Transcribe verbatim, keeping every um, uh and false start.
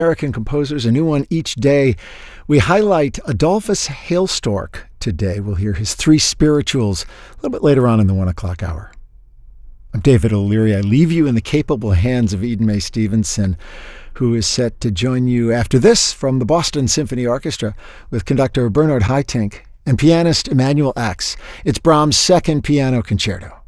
American composers, a new one each day. We highlight Adolphus Hailstork today. We'll hear his three spirituals a little bit later on in the one o'clock hour. I'm David O'Leary. I leave you in the capable hands of Eden Mae Stevenson, who is set to join you after this from the Boston Symphony Orchestra with conductor Bernard Haitink and pianist Emanuel Ax. It's Brahms' second piano concerto.